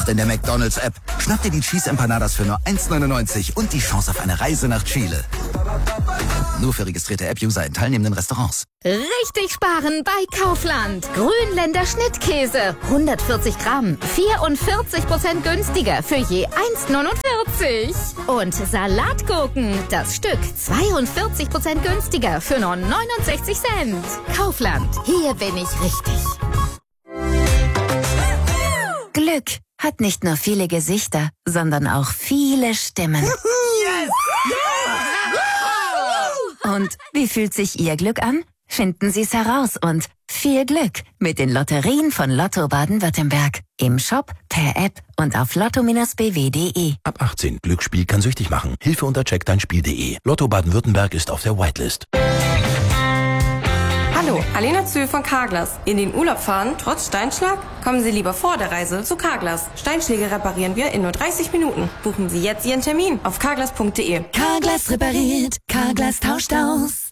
Jetzt in der McDonald's-App. Schnapp dir die Cheese Empanadas für nur 1,99 und die Chance auf eine Reise nach Chile. Nur für registrierte App-User in teilnehmenden Restaurants. Richtig sparen bei Kaufland. Grünländer Schnittkäse. 140 Gramm. 44% günstiger für je 1,49. Und Salatgurken. Das Stück 42% günstiger für nur 69 Cent. Kaufland. Hier bin ich richtig. Glück hat nicht nur viele Gesichter, sondern auch viele Stimmen. Yes! Und wie fühlt sich Ihr Glück an? Finden Sie es heraus und viel Glück mit den Lotterien von Lotto Baden-Württemberg. Im Shop, per App und auf lotto-bw.de. Ab 18. Glücksspiel kann süchtig machen. Hilfe unter checkdeinspiel.de. Lotto Baden-Württemberg ist auf der Whitelist. Hallo, Alena Zühl von Carglass. In den Urlaub fahren, trotz Steinschlag? Kommen Sie lieber vor der Reise zu Carglass. Steinschläge reparieren wir in nur 30 Minuten. Buchen Sie jetzt Ihren Termin auf carglass.de. Carglass repariert, Carglass tauscht aus.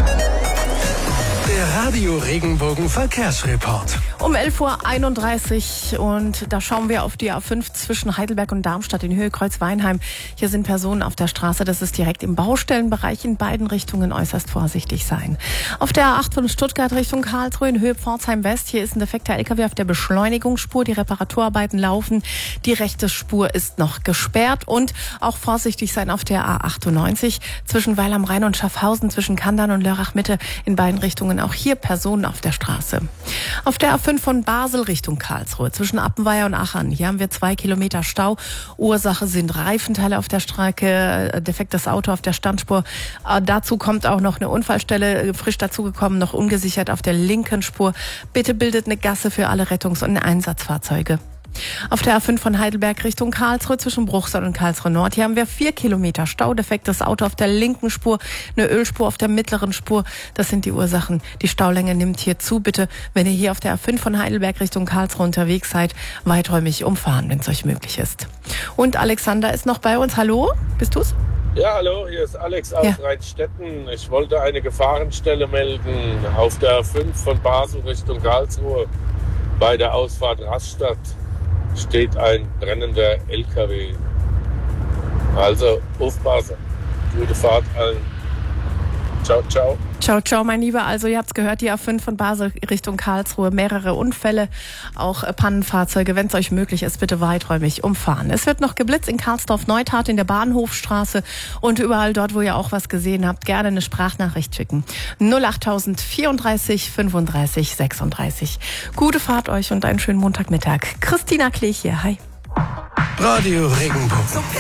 Der Radio Regenbogen Verkehrsreport. Um 11:31 Uhr und da schauen wir auf die A5 zwischen Heidelberg und Darmstadt in Höhe Kreuz-Weinheim. Hier sind Personen auf der Straße, das ist direkt im Baustellenbereich, in beiden Richtungen äußerst vorsichtig sein. Auf der A8 von Stuttgart Richtung Karlsruhe in Höhe Pforzheim West, hier ist ein defekter LKW auf der Beschleunigungsspur, die Reparaturarbeiten laufen, die rechte Spur ist noch gesperrt und auch vorsichtig sein auf der A98 zwischen Weil am Rhein und Schaffhausen, zwischen Kandern und Lörrach Mitte, in beiden Richtungen auch hier Personen auf der Straße. Auf der A5 von Basel Richtung Karlsruhe zwischen Appenweier und Aachen. Hier haben wir 2 Kilometer Stau. Ursache sind Reifenteile auf der Strecke, defektes Auto auf der Standspur. Dazu kommt auch noch eine Unfallstelle, frisch dazugekommen, noch ungesichert auf der linken Spur. Bitte bildet eine Gasse für alle Rettungs- und Einsatzfahrzeuge. Auf der A5 von Heidelberg Richtung Karlsruhe zwischen Bruchsal und Karlsruhe Nord. Hier haben wir 4 Kilometer Stau, defektes Auto auf der linken Spur, eine Ölspur auf der mittleren Spur. Das sind die Ursachen. Die Staulänge nimmt hier zu. Bitte, wenn ihr hier auf der A5 von Heidelberg Richtung Karlsruhe unterwegs seid, weiträumig umfahren, wenn es euch möglich ist. Und Alexander ist noch bei uns. Hallo, bist du's? Ja, hallo, hier ist Alex aus Rheinstetten. Ich wollte eine Gefahrenstelle melden auf der A5 von Basel Richtung Karlsruhe. Bei der Ausfahrt Rastatt steht ein brennender LKW. Also aufpassen. Gute Fahrt allen. Ciao, ciao. Ciao, ciao, mein Lieber. Also ihr habt's gehört, die A5 von Basel Richtung Karlsruhe. Mehrere Unfälle, auch Pannenfahrzeuge. Wenn es euch möglich ist, bitte weiträumig umfahren. Es wird noch geblitzt in Karlsdorf-Neutat in der Bahnhofstraße und überall dort, wo ihr auch was gesehen habt, gerne eine Sprachnachricht schicken. 08000 34 35 36. Gute Fahrt euch und einen schönen Montagmittag. Christina Klech hier. Hi. Radio Regenbogen.